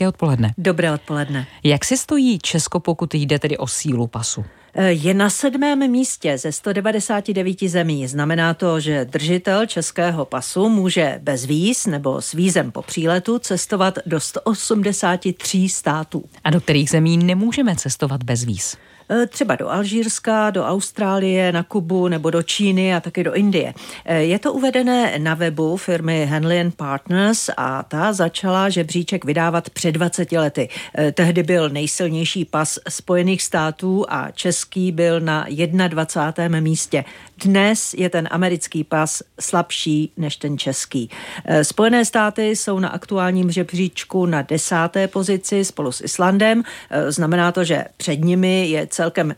hezké odpoledne. Dobré odpoledne. Jak si stojí Česko, pokud jde tedy o sílu pasu? Je na 7. místě ze 199 zemí. Znamená to, že držitel českého pasu může bez víz nebo s vízem po příletu cestovat do 183 států. A do kterých zemí nemůžeme cestovat bez víz? Třeba do Alžírska, do Austrálie, na Kubu nebo do Číny a taky do Indie. Je to uvedené na webu firmy Henley & Partners a ta začala žebříček vydávat před 20 lety. Tehdy byl nejsilnější pas Spojených států a český byl na 21. místě. Dnes je ten americký pas slabší než ten český. Spojené státy jsou na aktuálním žebříčku na 10. pozici spolu s Islandem. Znamená to, že před nimi je celkem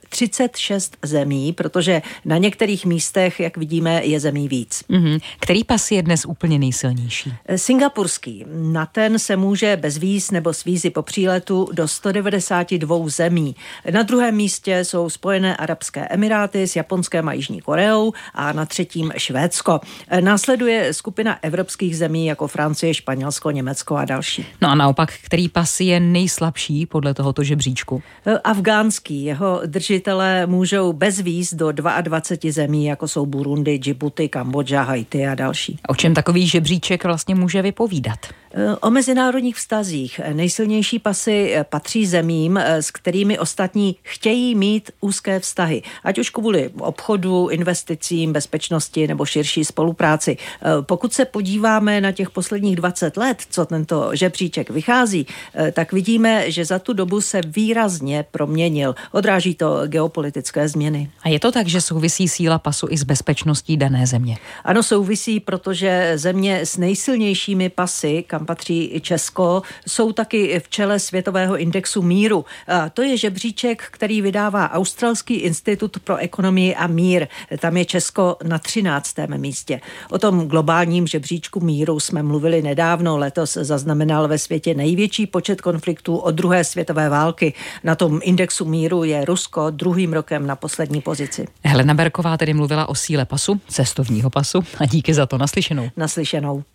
36 zemí, protože na některých místech, jak vidíme, je zemí víc. Který pas je dnes úplně nejsilnější? Singapurský. Na ten se může bez víz nebo s vízy po příletu do 192 zemí. Na druhém místě jsou Spojené arabské emiráty s Japonskem a Jižní Koreou a na třetím Švédsko. Následuje skupina evropských zemí jako Francie, Španělsko, Německo a další. No a naopak, který pas je nejslabší podle tohoto žebříčku? Afghánský. Jeho držitelé můžou bez víz do 22 zemí, jako jsou Burundi, Djibouti, Kambodža, Haiti a další. O čem takový žebříček vlastně může vypovídat? O mezinárodních vztazích. Nejsilnější pasy patří zemím, s kterými ostatní chtějí mít úzké vztahy. Ať už kvůli obchodu, investicím, bezpečnosti nebo širší spolupráci. Pokud se podíváme na těch posledních 20 let, co tento žebříček vychází, tak vidíme, že za tu dobu se výrazně proměnil. Odráží to geopolitické změny. A je to tak, že souvisí síla pasu i s bezpečností dané země? Ano, souvisí, protože země s nejsilnějšími pasy, kam patří i Česko, jsou taky v čele Světového indexu míru. A to je žebříček, který vydává Australský institut pro ekonomii a mír. Tam je Česko na 13. místě. O tom globálním žebříčku míru jsme mluvili nedávno. Letos zaznamenal ve světě největší počet konfliktů od druhé světové války. Na tom indexu míru je Rusko druhým rokem na poslední pozici. Helena Berková tedy mluvila o síle pasu, cestovního pasu, a díky za to. Naslyšenou. Naslyšenou.